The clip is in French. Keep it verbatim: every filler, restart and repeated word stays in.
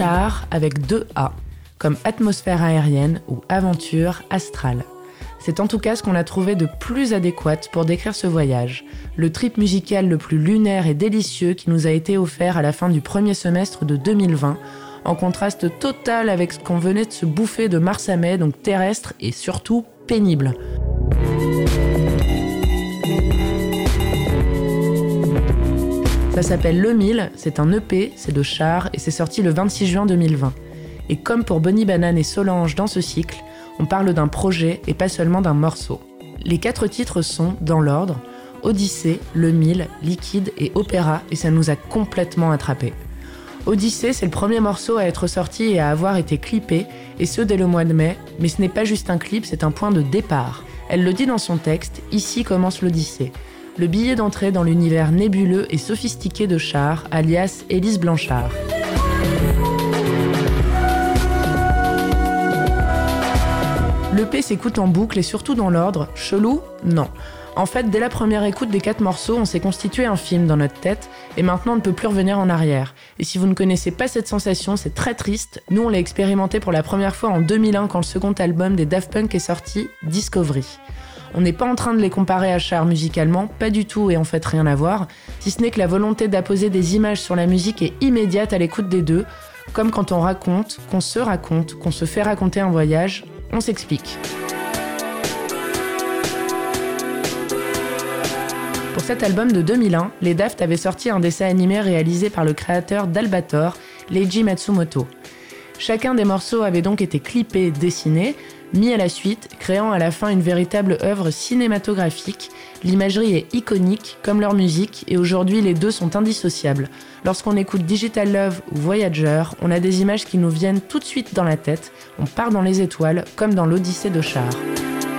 Char avec deux A, comme atmosphère aérienne ou aventure astrale. C'est en tout cas ce qu'on a trouvé de plus adéquat pour décrire ce voyage, le trip musical le plus lunaire et délicieux qui nous a été offert à la fin du premier semestre de deux mille vingt, en contraste total avec ce qu'on venait de se bouffer de mars à mai, donc terrestre et surtout pénible. Ça s'appelle Le Mille, c'est un E P, c'est de Char et c'est sorti le vingt-six juin deux mille vingt. Et comme pour Bonnie Banane et Solange dans ce cycle, on parle d'un projet et pas seulement d'un morceau. Les quatre titres sont, dans l'ordre, Odyssée, Le Mille, Liquide et Opéra, et ça nous a complètement attrapés. Odyssée, c'est le premier morceau à être sorti et à avoir été clippé, et ce dès le mois de mai, mais ce n'est pas juste un clip, c'est un point de départ. Elle le dit dans son texte, ici commence l'Odyssée. Le billet d'entrée dans l'univers nébuleux et sophistiqué de Char, alias Élise Blanchard. L'E P s'écoute en boucle et surtout dans l'ordre. Chelou ? Non. En fait, dès la première écoute des quatre morceaux, on s'est constitué un film dans notre tête et maintenant on ne peut plus revenir en arrière. Et si vous ne connaissez pas cette sensation, c'est très triste. Nous, on l'a expérimenté pour la première fois en deux mille un quand le second album des Daft Punk est sorti, Discovery. On n'est pas en train de les comparer à Char musicalement, pas du tout et en fait rien à voir, si ce n'est que la volonté d'apposer des images sur la musique est immédiate à l'écoute des deux, comme quand on raconte, qu'on se raconte, qu'on se fait raconter un voyage. On s'explique. Pour cet album de deux mille un, les Daft avaient sorti un dessin animé réalisé par le créateur d'Albator, Leiji Matsumoto. Chacun des morceaux avait donc été clippé et dessiné, mis à la suite, créant à la fin une véritable œuvre cinématographique. L'imagerie est iconique, comme leur musique, et aujourd'hui les deux sont indissociables. Lorsqu'on écoute Digital Love ou Voyager, on a des images qui nous viennent tout de suite dans la tête, on part dans les étoiles, comme dans l'Odyssée de Char.